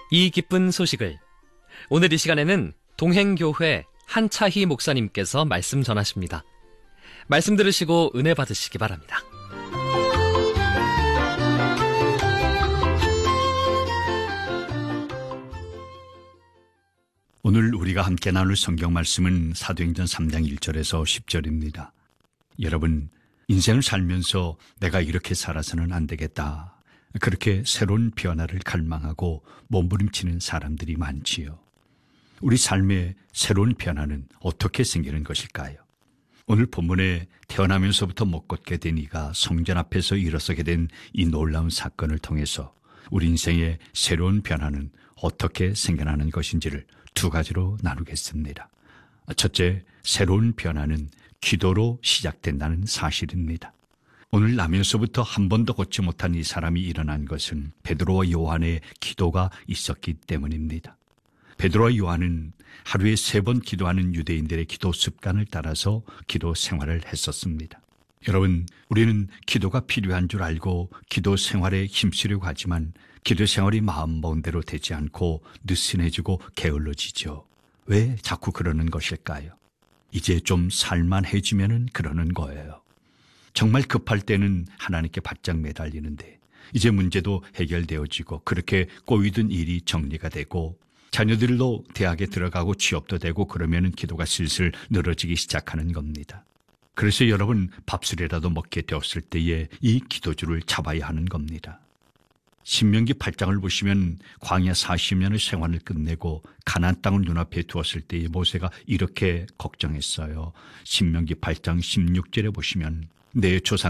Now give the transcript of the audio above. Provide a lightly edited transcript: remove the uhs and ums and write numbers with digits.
이 기쁜 소식을 오늘 이 시간에는 동행교회 한차희 목사님께서 말씀 전하십니다. 말씀 들으시고 은혜 받으시기 바랍니다. 오늘 우리가 함께 나눌 성경 말씀은 사도행전 3장 1절에서 10절입니다. 여러분, 인생을 살면서 내가 이렇게 살아서는 안 되겠다. 그렇게 새로운 변화를 갈망하고 몸부림치는 사람들이 많지요. 우리 삶의 새로운 변화는 어떻게 생기는 것일까요? 오늘 본문에 태어나면서부터 못 걷게 된 이가 성전 앞에서 일어서게 된 이 놀라운 사건을 통해서 우리 인생의 새로운 변화는 어떻게 생겨나는 것인지를 두 가지로 나누겠습니다. 첫째, 새로운 변화는 기도로 시작된다는 사실입니다. 오늘 나면서부터 한 번도 걷지 못한 이 사람이 일어난 것은 베드로와 요한의 기도가 있었기 때문입니다. 베드로와 요한은 하루에 3번 기도하는 유대인들의 기도 습관을 따라서 기도 생활을 했었습니다. 여러분, 우리는 기도가 필요한 줄 알고 기도 생활에 힘쓰려고 하지만 기도 생활이 마음먹은 대로 되지 않고 느슨해지고 게을러지죠. 왜 자꾸 그러는 것일까요? 이제 좀 살만해지면은 그러는 거예요. 정말 급할 때는 하나님께 바짝 매달리는데 이제 문제도 해결되어지고 그렇게 꼬이던 일이 정리가 되고 자녀들도 대학에 들어가고 취업도 되고 그러면은 기도가 슬슬 늘어지기 시작하는 겁니다. 그래서 여러분, 밥술이라도 먹게 되었을 때에 이 기도줄을 잡아야 하는 겁니다. 신명기 8장을 보시면 광야 40년의 생활을 끝내고 가나안 땅을 눈앞에 두었을 때에 모세가 이렇게 걱정했어요. 신명기 8장 16절에 보시면 내 조상